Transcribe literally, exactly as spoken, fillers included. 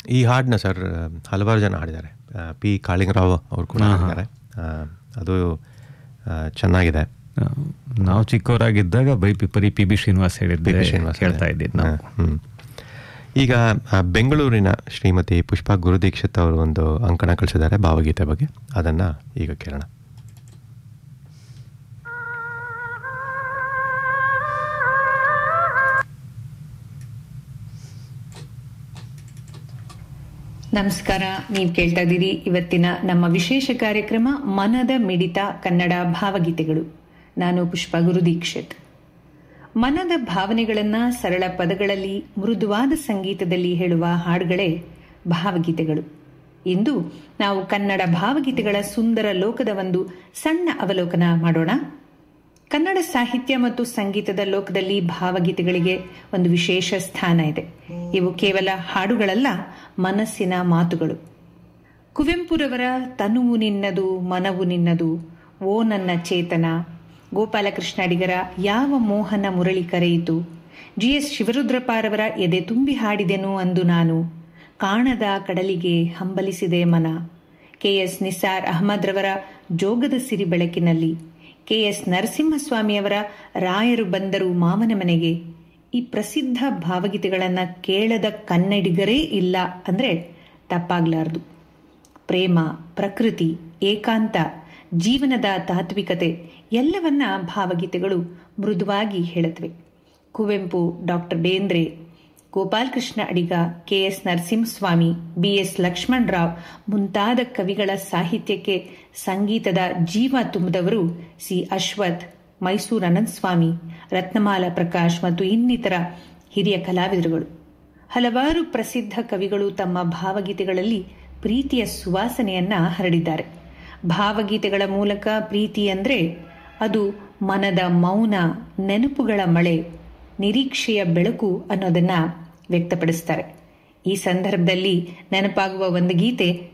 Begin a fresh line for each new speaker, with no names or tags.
ಈ ಹಾಡನ್ನ ಸರ್ ಹಲವಾರು ಜನ ಹಾಡಿದ್ದಾರೆ. ಪಿ ಕಾಳಿಂಗರಾವ್ ಅವರು ಕೂಡ ಹಾಡಿದ್ದಾರೆ. ಅದು ಚೆನ್ನಾಗಿದೆ.
ನಾವು ಚಿಕ್ಕವರಾಗಿದ್ದಾಗ ಬೈ ಪಿಪರಿ ಪಿ ಬಿ ಶ್ರೀನಿವಾಸ್ ಹೇಳಿದ್ದೆ, ಶ್ರೀನಿವಾಸ್ ಹೇಳ್ತಾ ಇದ್ದಿದ್ದು ನಾವು.
ಹ್ಞೂ ಈಗ ಬೆಂಗಳೂರಿನ ಶ್ರೀಮತಿ ಪುಷ್ಪಾ ಗುರುದೀಕ್ಷಿತ್ ಅವರು ಒಂದು ಅಂಕಣ ಕಳಿಸಿದ್ದಾರೆ ಭಾವಗೀತೆ ಬಗ್ಗೆ. ಅದನ್ನು ಈಗ ಕೇಳೋಣ.
ನಮಸ್ಕಾರ. ನೀವು ಕೇಳ್ತಾ ಇದ್ದೀರಿ ಇವತ್ತಿನ ನಮ್ಮ ವಿಶೇಷ ಕಾರ್ಯಕ್ರಮ ಮನದ ಮಿಡಿತ ಕನ್ನಡ ಭಾವಗೀತೆಗಳು. ನಾನು ಪುಷ್ಪಾ ಗುರುದೀಕ್ಷಿತ್. ಮನದ ಭಾವನೆಗಳನ್ನ ಸರಳ ಪದಗಳಲ್ಲಿ ಮೃದುವಾದ ಸಂಗೀತದಲ್ಲಿ ಹೇಳುವ ಹಾಡುಗಳೇ ಭಾವಗೀತೆಗಳು. ಇಂದು ನಾವು ಕನ್ನಡ ಭಾವಗೀತೆಗಳ ಸುಂದರ ಲೋಕದ ಒಂದು ಸಣ್ಣ ಅವಲೋಕನ ಮಾಡೋಣ. ಕನ್ನಡ ಸಾಹಿತ್ಯ ಮತ್ತು ಸಂಗೀತದ ಲೋಕದಲ್ಲಿ ಭಾವಗೀತೆಗಳಿಗೆ ಒಂದು ವಿಶೇಷ ಸ್ಥಾನ ಇದೆ. ಇವು ಕೇವಲ ಹಾಡುಗಳಲ್ಲ, ಮನಸ್ಸಿನ ಮಾತುಗಳು. ಕುವೆಂಪುರವರ ತನುವು ನಿನ್ನದು ಮನವು ನಿನ್ನದು, ಓ ನನ್ನ ಚೇತನ, ಗೋಪಾಲಕೃಷ್ಣ ಅಡಿಗರ ಯಾವ ಮೋಹನ ಮುರಳಿ ಕರೆಯಿತು, ಜಿ ಎಸ್ ಶಿವರುದ್ರಪ್ಪರವರ ಎದೆ ತುಂಬಿ ಹಾಡಿದೆನು ಅಂದು ನಾನು, ಕಾಣದ ಕಡಲಿಗೆ ಹಂಬಲಿಸಿದೆ ಮನ, ಕೆ ಎಸ್ ನಿಸಾರ್ ಅಹಮದ್ರವರ ಜೋಗದ ಸಿರಿ ಬೆಳಕಿನಲ್ಲಿ, ಕೆ ಎಸ್ ನರಸಿಂಹಸ್ವಾಮಿಯವರ ರಾಯರು ಬಂದರು ಮಾವನ ಮನೆಗೆ. ಈ ಪ್ರಸಿದ್ಧ ಭಾವಗೀತೆಗಳನ್ನು ಕೇಳದ ಕನ್ನಡಿಗರೇ ಇಲ್ಲ ಅಂದರೆ ತಪ್ಪಾಗ್ಲಾರ್ದು. ಪ್ರೇಮ, ಪ್ರಕೃತಿ, ಏಕಾಂತ, ಜೀವನದ ತಾತ್ವಿಕತೆ ಎಲ್ಲವನ್ನ ಭಾವಗೀತೆಗಳು ಮೃದುವಾಗಿ ಹೇಳುತ್ತವೆ. ಕುವೆಂಪು, ಡಾಕ್ಟರ್ ಬೇಂದ್ರೆ, ಗೋಪಾಲಕೃಷ್ಣ ಅಡಿಗ, K S Narasimhaswamy, B S Lakshmanrao ಮುಂತಾದ ಕವಿಗಳ ಸಾಹಿತ್ಯಕ್ಕೆ ಸಂಗೀತದ ಜೀವ ತುಂಬಿದವರು ಸಿ ಅಶ್ವಥ್, ಮೈಸೂರು ಅನಂತಸ್ವಾಮಿ, ರತ್ನಮಾಲಾ ಪ್ರಕಾಶ್ ಮತ್ತು ಇನ್ನಿತರ ಹಿರಿಯ ಕಲಾವಿದರುಗಳು. ಹಲವಾರು ಪ್ರಸಿದ್ಧ ಕವಿಗಳು ತಮ್ಮ ಭಾವಗೀತೆಗಳಲ್ಲಿ ಪ್ರೀತಿಯ ಸುವಾಸನೆಯನ್ನ ಹರಡಿದ್ದಾರೆ. ಭಾವಗೀತೆಗಳ ಮೂಲಕ ಪ್ರೀತಿ ಅಂದ್ರೆ ಅದು ಮನದ ಮೌನ, ನೆನಪುಗಳ ಮಳೆ, ನಿರೀಕ್ಷೆಯ ಬೆಳಕು ಅನ್ನೋದನ್ನ ವ್ಯಕ್ತಪಡಿಸ್ತಾರೆ. ಈ ಸಂದರ್ಭದಲ್ಲಿ ನೆನಪಾಗುವ ಒಂದು ಗೀತೆ